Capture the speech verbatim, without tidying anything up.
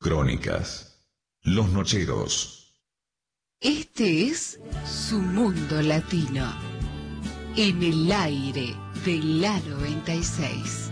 Crónicas. Los Nocheros. Este es Su Mundo Latino. En el aire de la noventa y seis.